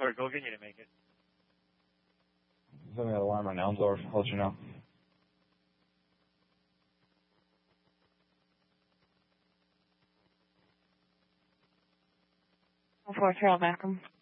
Sorry, go again. You didn't make it. Something got alarm right now. I'll let you know. 4 Carol Malcolm.